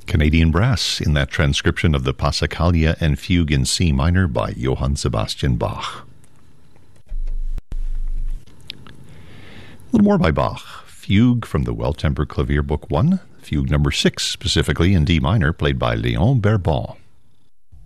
Canadian brass in that transcription of the Passacaglia and Fugue in C minor by Johann Sebastian Bach. A little more by Bach. Fugue from the Well-Tempered Clavier Book 1, Fugue number 6, specifically in D minor, played by Léon Berbon.